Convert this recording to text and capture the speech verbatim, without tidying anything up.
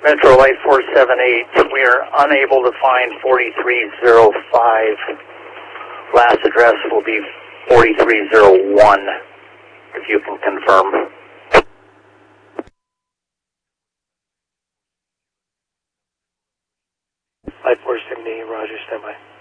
Metro Light four seven eight, we are unable to find forty-three oh five. Last address will be forty-three oh one, if you can confirm. Light four seven eight, roger, standby.